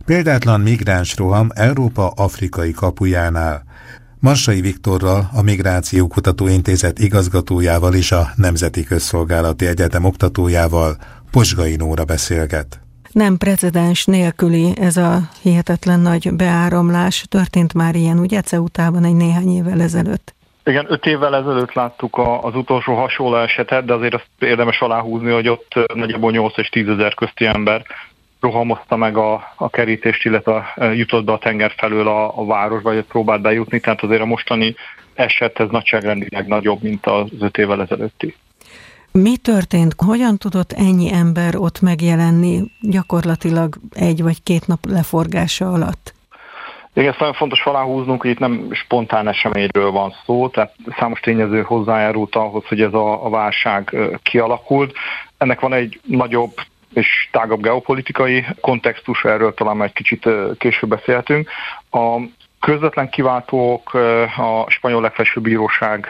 Példátlan migránsroham Európa afrikai kapujánál. Marsai Viktorral, a Migrációkutató Intézet igazgatójával és a Nemzeti Közszolgálati Egyetem oktatójával Posgai Nóra beszélget. Nem precedens nélküli ez a hihetetlen nagy beáramlás. Történt már ilyen, ugye, Ceutában egy néhány évvel ezelőtt? Igen, 5 évvel ezelőtt láttuk az utolsó hasonló esetet, de azért azt érdemes aláhúzni, hogy ott nagyjából 8 és 10 ezer közti ember rohamozta meg a kerítést, illetve jutott be a tenger felől a városba, vagy próbált bejutni, tehát azért a mostani eset ez nagyságrendileg nagyobb, mint az 5 évvel ezelőtti. Mi történt? Hogyan tudott ennyi ember ott megjelenni gyakorlatilag 1 vagy 2 nap leforgása alatt? Igen, ezt nagyon fontos aláhúznunk, hogy itt nem spontán eseményről van szó, tehát számos tényező hozzájárult ahhoz, hogy ez a válság kialakult. Ennek van egy nagyobb és tágabb geopolitikai kontextus, erről talán egy kicsit később beszélhetünk. A közvetlen kiváltók a spanyol legfelsőbb bíróság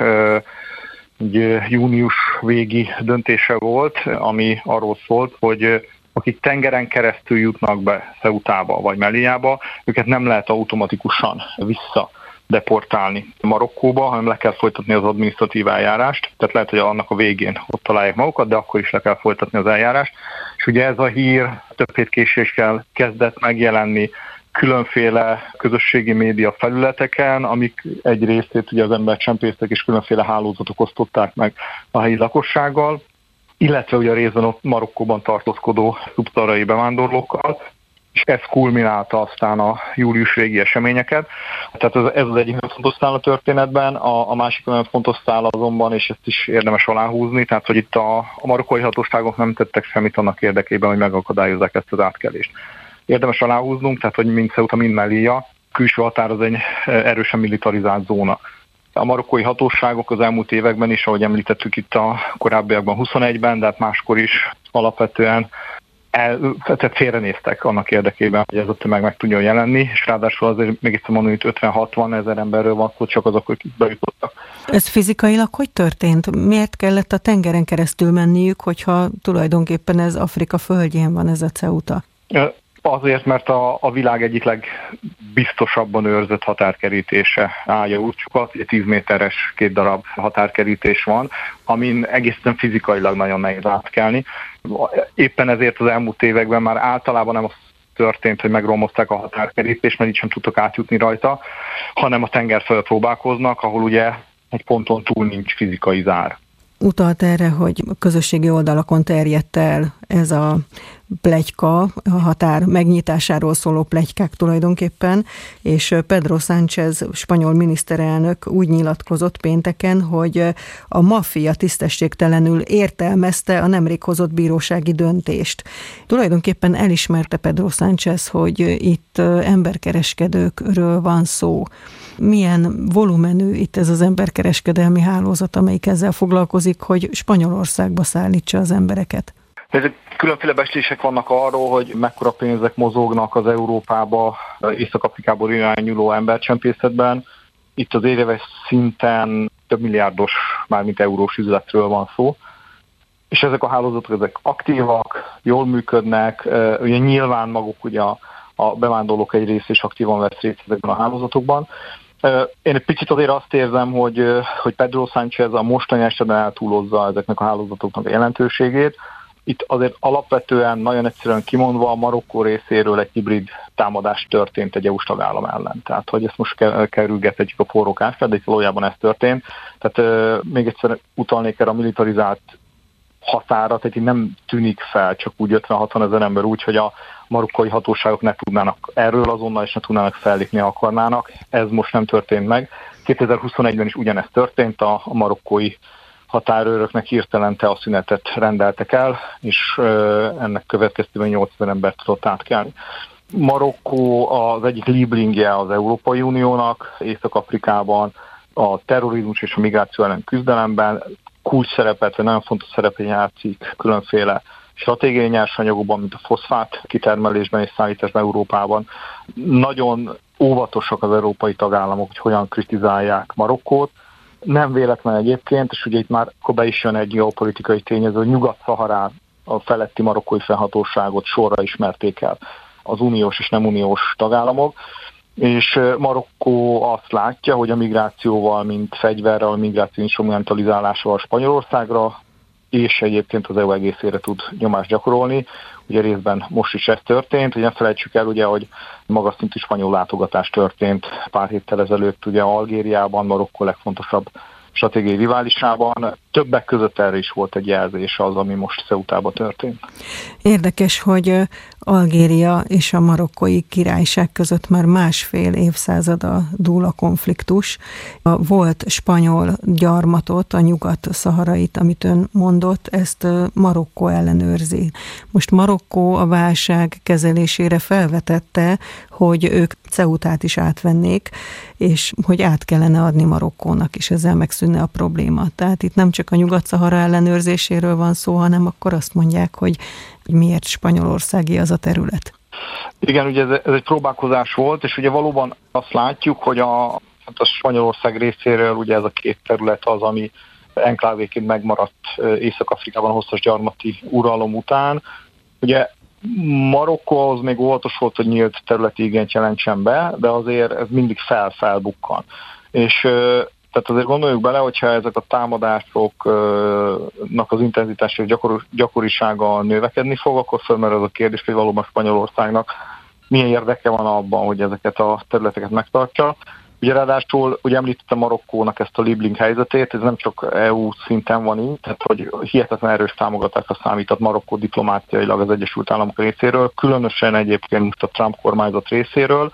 egy június végi döntése volt, ami arról szólt, hogy akik tengeren keresztül jutnak be Ceutába vagy Melillába, őket nem lehet automatikusan visszadeportálni Marokkóba, hanem le kell folytatni az adminisztratív eljárást, tehát lehet, hogy annak a végén ott találják magukat, de akkor is le kell folytatni az eljárást. És ugye ez a hír több hét késéssel kezdett megjelenni különféle közösségi média felületeken, amik egy részét ugye az embercsempészek és különféle hálózatok osztották meg a helyi lakossággal, illetve ugye részben ott Marokkóban tartózkodó szubszaharai bevándorlókkal, és ez kulminálta aztán a július végi eseményeket. Tehát ez az egyik nagyon fontos szál a történetben, a másik nagyon fontos szál azonban, és ezt is érdemes aláhúzni, tehát hogy itt a marokkói hatóságok nem tettek semmit annak érdekében, hogy megakadályozzák ezt az átkelést. Érdemes aláhúznunk, tehát hogy mind Ceuta, mind Melilla, külső határ az egy erősen militarizált zóna. A marokkói hatóságok az elmúlt években is, ahogy említettük itt a korábbiakban 21-ben, de hát máskor is alapvetően félrenéztek annak érdekében, hogy ez a tömeg meg tudjon jelenni, és ráadásul azért még egyszer mondom, hogy 50-60 ezer emberről van szó, csak azok, akik bejutottak. Ez fizikailag hogy történt? Miért kellett a tengeren keresztül menniük, hogyha tulajdonképpen ez Afrika földjén van ez a Ceuta? Azért, mert a világ egyik legbiztosabban őrzött határkerítése állja útjukat, 10 méteres 2 darab határkerítés van, amin egészen fizikailag nagyon nehéz átkelni. Éppen ezért az elmúlt években már általában nem az történt, hogy megromozták a határkerítést, mert így sem tudtak átjutni rajta, hanem a tenger felől próbálkoznak, ahol ugye egy ponton túl nincs fizikai zár. Utalt erre, hogy a közösségi oldalakon terjedt el ez a pletyka, a határ megnyitásáról szóló pletykák tulajdonképpen, és Pedro Sánchez spanyol miniszterelnök úgy nyilatkozott pénteken, hogy a maffia tisztességtelenül értelmezte a nemrég hozott bírósági döntést. Tulajdonképpen elismerte Pedro Sánchez, hogy itt emberkereskedőkről van szó. Milyen volumenű itt ez az emberkereskedelmi hálózat, amelyik ezzel foglalkozik, hogy Spanyolországba szállítsa az embereket? Különféle becslések vannak arról, hogy mekkora pénzek mozognak az Európába, Észak-Afrikából irányuló embercsempészetben. Itt az éves szinten több milliárdos, mármint eurós üzletről van szó. És ezek a hálózatok ezek aktívak, jól működnek, ugye nyilván maguk ugye a bevándorlók egy része is aktívan vesz részt ezekben a hálózatokban. Én egy picit azért azt érzem, hogy Pedro Sánchez a mostani esetben eltúlozza ezeknek a hálózatoknak a jelentőségét. Itt azért alapvetően, nagyon egyszerűen kimondva, a Marokkó részéről egy hibrid támadás történt egy EU-s tagállam ellen. Tehát, hogy ezt most kerülgethetjük a forró kását, de itt valójában ez történt. Tehát még egyszer utalnék erre a militarizált határa, tehát így nem tűnik fel csak úgy 50-60 ezer ember úgy, hogy a marokkói hatóságok ne tudnának erről azonnal, és ne tudnának fellépni akarnának. Ez most nem történt meg. 2021-ben is ugyanezt történt, a marokkói határőröknek hirtelen teaszünetet rendeltek el, és ennek következtében 80 embert tudott átkelni. Marokkó az egyik lieblingje az Európai Uniónak, Észak-Afrikában a terrorizmus és a migráció ellen küzdelemben kulcs szerepet, vagy nagyon fontos szerepet játszik különféle stratégiai nyersanyagokban, mint a foszfát kitermelésben és szállításban Európában. Nagyon óvatosak az európai tagállamok, hogy hogyan kritizálják Marokkót. Nem véletlen egyébként, és ugye itt már akkor be is jön egy geopolitikai tényező, hogy Nyugat-Szaharán a feletti marokkói fennhatóságot sorra ismerték el az uniós és nem uniós tagállamok, és Marokkó azt látja, hogy a migrációval, mint fegyverrel, a migráció instrumentalizálásával Spanyolországra, és egyébként az EU egészére tud nyomást gyakorolni. Ugye részben most is ez történt, hogy ne felejtsük el, ugye, hogy magas szintű spanyol látogatás történt pár héttel ezelőtt ugye Algériában, Marokkó legfontosabb stratégiai riválisában. Többek között erre is volt egy jelzés az, ami most Ceutában történt. Érdekes, hogy Algéria és a marokkói királyság között már másfél évszázada dúl a konfliktus. A volt spanyol gyarmatot, a nyugat-szaharait, amit ön mondott, ezt Marokkó ellenőrzi. Most Marokkó a válság kezelésére felvetette, hogy ők Ceutát is átvennék, és hogy át kellene adni Marokkónak, és ezzel megszűnne a probléma. Tehát itt nem csak a Nyugat-Szahara ellenőrzéséről van szó, hanem akkor azt mondják, hogy miért spanyolországi az a terület. Igen, ugye ez egy próbálkozás volt, és ugye valóban azt látjuk, hogy a Spanyolország részéről ugye ez a két terület az, ami enklávéként megmaradt Észak-Afrikában a hosszas gyarmati uralom után. Ugye Marokkó az még óvatos volt, hogy nyílt területi igényt jelentsen be, de azért ez mindig felbukkan. És tehát azért gondoljuk bele, hogyha ezek a támadásoknak az intenzitása és gyakorisága növekedni fog, akkor fölmerül az a kérdés, hogy valóban Spanyolországnak milyen érdeke van abban, hogy ezeket a területeket megtartja. Ugye ráadásul, ugye említettem Marokkónak ezt a Liebling helyzetét, ez nem csak EU szinten van így, tehát hogy hihetetlen erős támogatásra számított Marokkó diplomáciailag az Egyesült Államok részéről, különösen egyébként a Trump kormányzat részéről.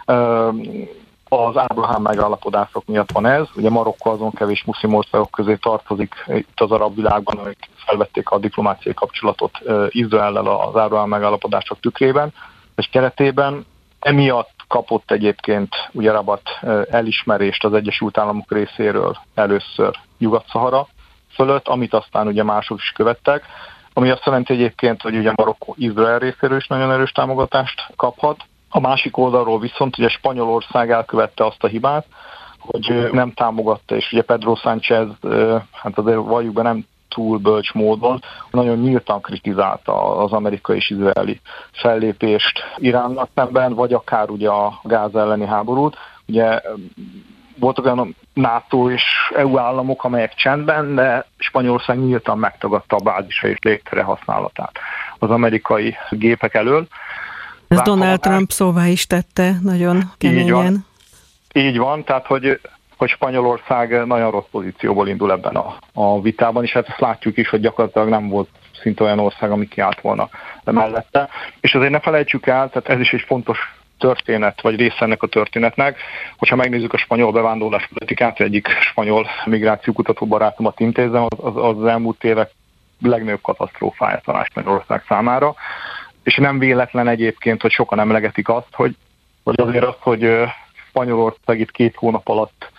Az Ábrahám megállapodások miatt van ez. Ugye Marokkó azon kevés muszlim országok közé tartozik itt az arab világban, akik felvették a diplomáciai kapcsolatot Izraellel az Ábrahám megállapodások tükrében, és keretében. Emiatt kapott egyébként ugye Rabat elismerést az Egyesült Államok részéről először Nyugat-Szahara fölött, amit aztán ugye mások is követtek, ami azt jelenti egyébként, hogy ugye Marokkó Izrael részéről is nagyon erős támogatást kaphat. A másik oldalról viszont ugye Spanyolország elkövette azt a hibát, hogy nem támogatta, és ugye Pedro Sánchez, hát azért valljuk be, nem túl bölcs módon, nagyon nyíltan kritizálta az amerikai és izraeli fellépést Iránnal szemben, vagy akár ugye a Gáza elleni háborút. Ugye voltak olyan NATO és EU államok, amelyek csendben, de Spanyolország nyíltan megtagadta a bázisa és légtere használatát az amerikai gépek elől. Ez Donald Trump szóvá is tette nagyon keményen. Így van, tehát hogy Spanyolország nagyon rossz pozícióból indul ebben a vitában, és hát ezt látjuk is, hogy gyakorlatilag nem volt szinte olyan ország, ami kiállt volna mellette. És azért ne felejtsük el, tehát ez is egy fontos történet, vagy része ennek a történetnek, hogyha megnézzük a spanyol bevándorlás politikát, egyik spanyol migrációkutató barátomat intézem, az elmúlt évek legnagyobb katasztrófája talán Spanyolország számára. És nem véletlen egyébként, hogy sokan emlegetik azt, hogy azért az, hogy Spanyolország itt 2 hónap alatt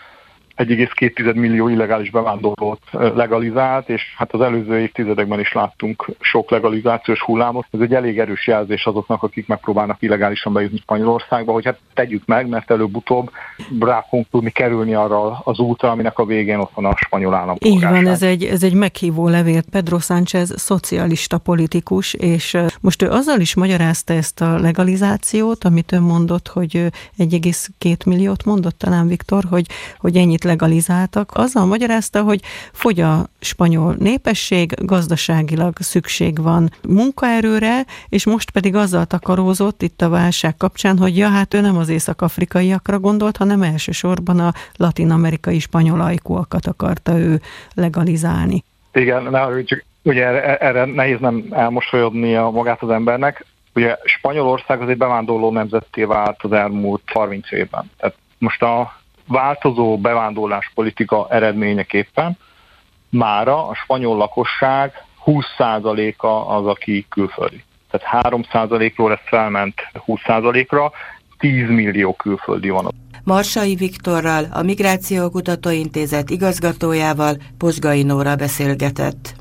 1,2 millió illegális bevándorlót legalizált, és hát az előző évtizedekben is láttunk sok legalizációs hullámot. Ez egy elég erős jelzés azoknak, akik megpróbálnak illegálisan bejutni Spanyolországba, hogy hát tegyük meg, mert előbb-utóbb rá fogunk tudni kerülni arra az útra, aminek a végén ott van a spanyol állampolgárság. Így van, ez egy meghívó levél. Pedro Sánchez szocialista politikus, és most ő azzal is magyarázta ezt a legalizációt, amit ön mondott, hogy 1,2 milliót mondott talán Viktor, hogy ennyit legalizáltak, azzal magyarázta, hogy fogy a spanyol népesség, gazdaságilag szükség van munkaerőre, és most pedig azzal takarózott itt a válság kapcsán, hogy ja, hát ő nem az észak-afrikaiakra gondolt, hanem elsősorban a latin-amerikai spanyol ajkúakat akarta ő legalizálni. Igen, csak ugye erre nehéz nem elmosolyodni magát az embernek. Ugye Spanyolország az egy bevándorló nemzetté vált az elmúlt 30 évben. Tehát most a változó bevándorláspolitika eredményeképpen mára a spanyol lakosság 20%-a az, aki külföldi. Tehát 3%-ról ez felment 20%-ra, 10 millió külföldi van. Marsai Viktorral, a Migrációkutató Intézet igazgatójával Pozsgai Nóra beszélgetett.